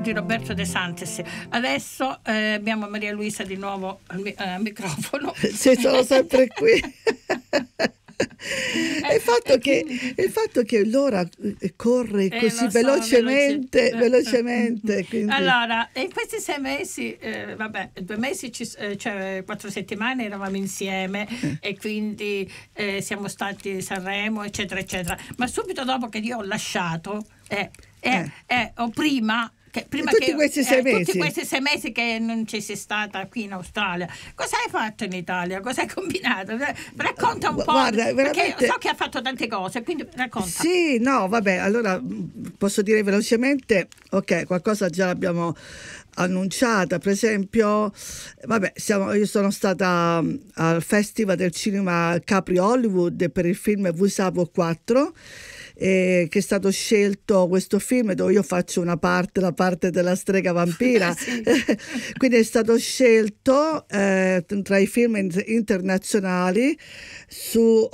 di Roberto De Santis. Adesso abbiamo Maria Luisa di nuovo al microfono. Sì, sono sempre qui. Il fatto che l'ora corre così velocemente. Quindi... Allora, in questi 6 mesi, 2 mesi, cioè 4 settimane eravamo insieme e quindi siamo stati a Sanremo, eccetera, eccetera. Ma subito dopo che io ho lasciato, o prima tutti questi 6 mesi. Tutti questi 6 mesi che non ci sei stata qui in Australia, cosa hai fatto in Italia? Cosa hai combinato? Racconta un po'. Guarda, perché so che ha fatto tante cose, quindi racconta. Sì, no, vabbè, allora posso dire velocemente, ok, qualcosa già l'abbiamo annunciata, per esempio, io sono stata al Festival del Cinema Capri Hollywood per il film Vusavo 4, che è stato scelto questo film dove io faccio la parte della strega vampira. Quindi è stato scelto tra i film internazionali su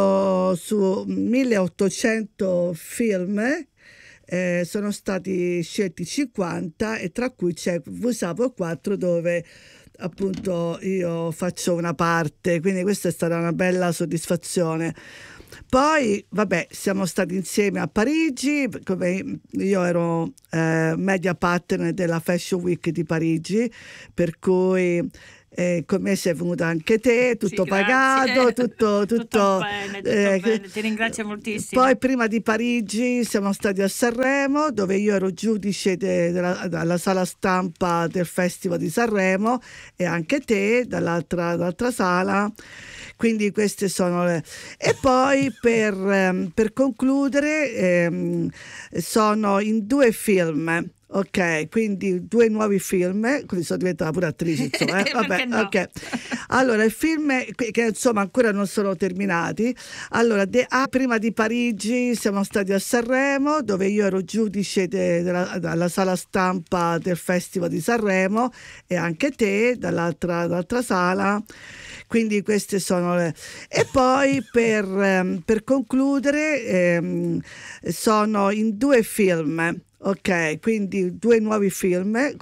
1800 film. Sono stati scelti 50 e tra cui c'è Vusavo 4 dove appunto io faccio una parte, quindi questa è stata una bella soddisfazione. Poi siamo stati insieme a Parigi, come io ero media partner della Fashion Week di Parigi, per cui con me sei venuta anche te, tutto pagato, tutto bene, ti ringrazio moltissimo. Poi prima di Parigi siamo stati a Sanremo, dove io ero giudice dalla sala stampa del Festival di Sanremo e anche te dall'altra sala. Quindi queste sono le... E poi per concludere sono in 2 film. Ok, quindi 2 nuovi film, quindi sono diventata pure attrice, insomma. No? Ok. Allora, i film che insomma ancora non sono terminati. Allora, prima di Parigi siamo stati a Sanremo, dove io ero giudice dalla sala stampa del Festival di Sanremo e anche te dall'altra sala. Quindi queste sono le... E poi per concludere sono in 2 film. Ok, quindi 2 nuovi film.